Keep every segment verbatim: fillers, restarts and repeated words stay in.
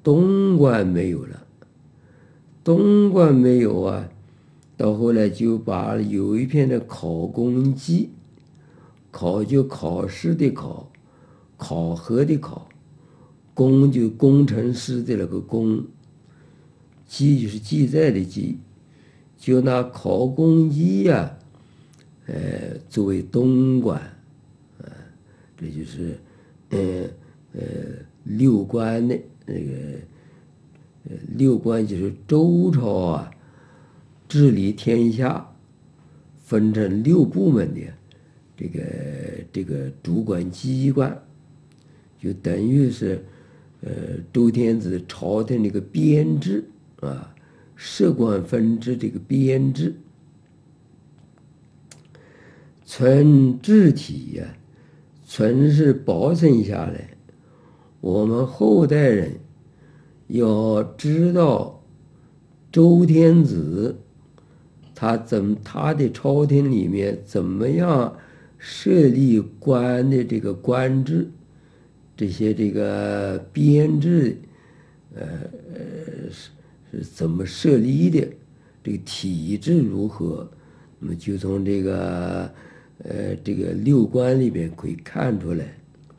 东关没有了，东关没有啊，到后来就把有一篇的考工记，考就考试的考，考核的考，工就工程师的那个工，记就是记载的记，就拿考工记呀、啊，呃，作为东关，啊，这就是，嗯呃，六关的那个，呃，六关就是周朝啊，治理天下，分成六部门的这个这个主管机关，就等于是，呃，周天子朝廷那个编制啊，设官分制这个编制。存治体呀、啊，存是保存下来。我们后代人要知道周天子他怎他的朝廷里面怎么样设立官的这个官制，这些这个编制，呃是是怎么设立的，这个体制如何？那么就从这个呃这个六关里边可以看出来。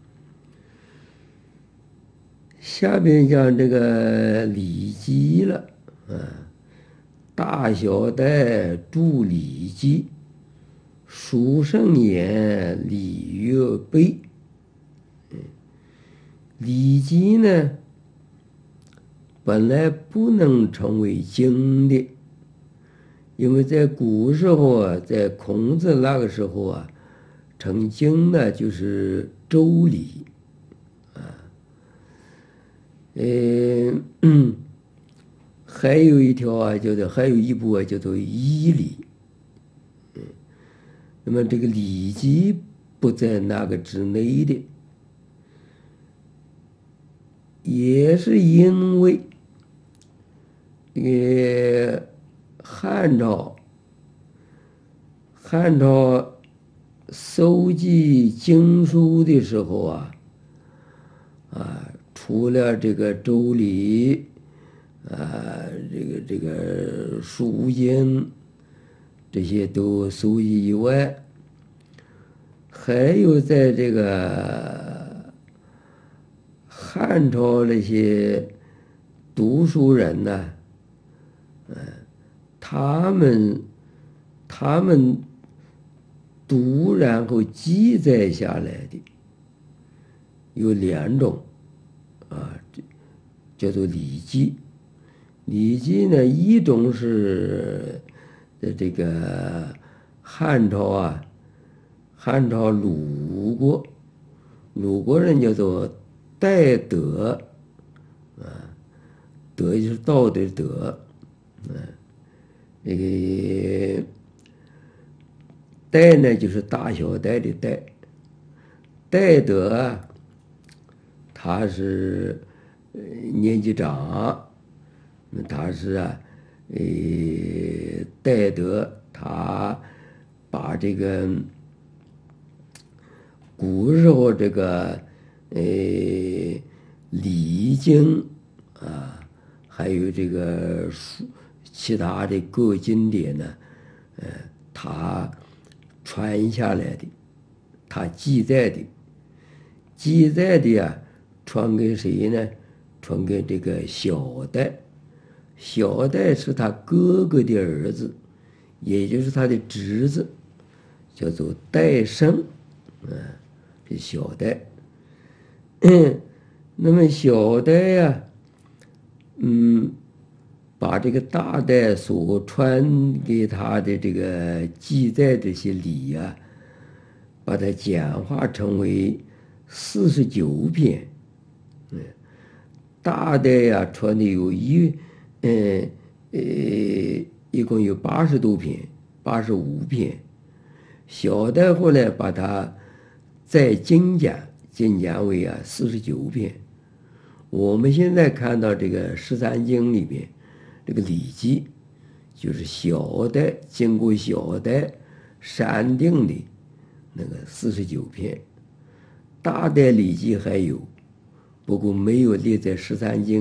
下边讲这个礼记了，啊，大小戴著礼记，书圣言，礼乐备。礼记呢，本来不能成为经的，因为在古时候啊，在孔子那个时候啊，成经呢就是周礼，啊，呃，还有一条啊，叫做还有一部啊，叫做仪礼，嗯，那么这个礼记不在那个之内的。也是因为这个汉朝，汉朝搜集经书的时候啊，啊，除了这个周礼，啊，这个这个书经这些都搜集以外，还有在这个汉朝那些读书人呢，嗯，他们他们读然后记载下来的有两种，啊，叫做礼记。礼记呢，一种是这个汉朝啊，汉朝鲁国，鲁国人叫做戴德，啊，德就是道德的德，啊，那个戴呢就是大小戴的戴，戴德啊，他是年纪长，他是啊，呃，戴德他把这个古时候这个呃礼经啊，还有这个书其他的各经典呢，呃，他传下来的，他记载的，记载的呀，传给谁呢？传给这个小戴。小戴是他哥哥的儿子，也就是他的侄子，叫做戴胜，啊，这小戴。嗯，那么小戴呀，嗯，把这个大戴所传给他的这个记载这些礼呀，把它简化成为四十九篇。嗯，大戴呀传的有一。嗯呃，一共有八十多篇，八十五篇。小戴后来把它再精简，精简为啊四十九篇。我们现在看到这个十三经里面，这个礼记，就是小戴经过小戴删定的那个四十九篇。大戴礼记还有，不过没有列在十三经。